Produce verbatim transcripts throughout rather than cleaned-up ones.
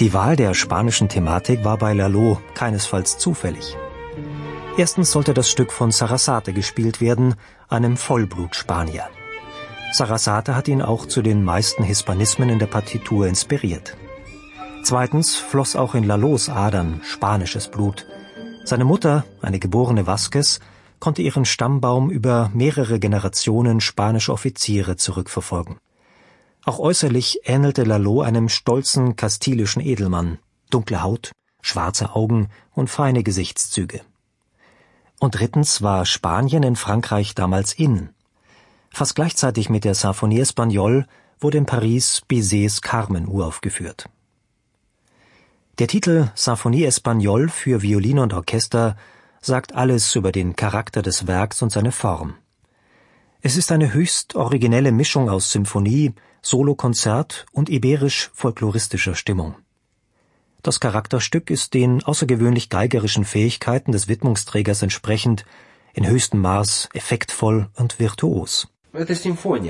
Die Wahl der spanischen Thematik war bei Lalo keinesfalls zufällig. Erstens sollte das Stück von Sarasate gespielt werden, einem Vollblut-Spanier. Sarasate hat ihn auch zu den meisten Hispanismen in der Partitur inspiriert. Zweitens floss auch in Lalos Adern spanisches Blut. Seine Mutter, eine geborene Vasquez, konnte ihren Stammbaum über mehrere Generationen spanischer Offiziere zurückverfolgen. Auch äußerlich ähnelte Lalo einem stolzen kastilischen Edelmann, dunkle Haut, schwarze Augen und feine Gesichtszüge. Und drittens war Spanien in Frankreich damals in. Fast gleichzeitig mit der Symphonie Espagnole wurde in Paris Bizets Carmen uraufgeführt. Der Titel Symphonie Espagnole für Violine und Orchester sagt alles über den Charakter des Werks und seine Form. Es ist eine höchst originelle Mischung aus Symphonie, Solokonzert und iberisch-folkloristischer Stimmung. Das Charakterstück ist den außergewöhnlich geigerischen Fähigkeiten des Widmungsträgers entsprechend in höchstem Maß effektvoll und virtuos. Es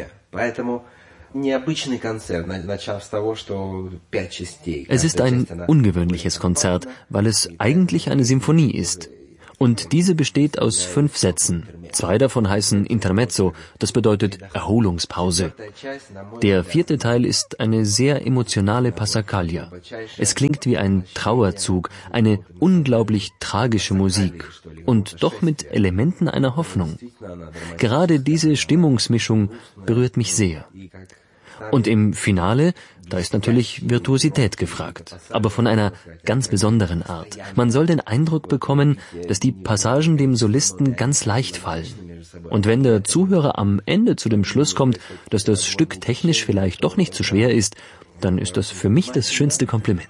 ist ein ungewöhnliches Konzert, weil es eigentlich eine Symphonie ist. Und diese besteht aus fünf Sätzen. Zwei davon heißen Intermezzo, das bedeutet Erholungspause. Der vierte Teil ist eine sehr emotionale Passacaglia. Es klingt wie ein Trauerzug, eine unglaublich tragische Musik und doch mit Elementen einer Hoffnung. Gerade diese Stimmungsmischung berührt mich sehr. Und im Finale, da ist natürlich Virtuosität gefragt, aber von einer ganz besonderen Art. Man soll den Eindruck bekommen, dass die Passagen dem Solisten ganz leicht fallen. Und wenn der Zuhörer am Ende zu dem Schluss kommt, dass das Stück technisch vielleicht doch nicht zu schwer ist, dann ist das für mich das schönste Kompliment.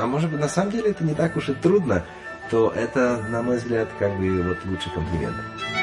то это, на мой взгляд, как бы вот лучший комплимент.